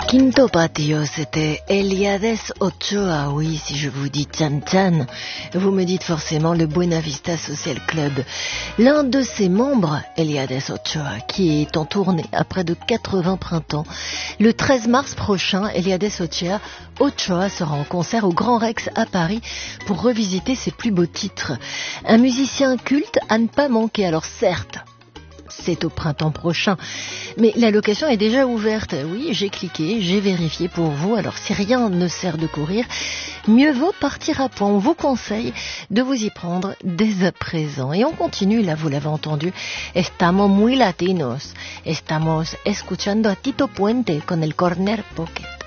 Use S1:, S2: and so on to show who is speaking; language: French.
S1: Quinto Patio, c'était Eliades Ochoa. Oui, si je vous dis Chan Chan, vous me dites forcément le Buena Vista Social Club. L'un de ses membres, Eliades Ochoa, qui est en tournée à près de 80 printemps. Le 13 mars prochain, Eliades Ochoa sera en concert au Grand Rex à Paris pour revisiter ses plus beaux titres. Un musicien culte à ne pas manquer. Alors certes, c'est au printemps prochain, mais la location est déjà ouverte. Oui, j'ai cliqué, j'ai vérifié pour vous. Alors si rien ne sert de courir, mieux vaut partir à point. On vous conseille de vous y prendre dès à présent. Et on continue, là vous l'avez entendu, estamos muy latinos. Estamos escuchando a Tito Puente con el Corner Pocket.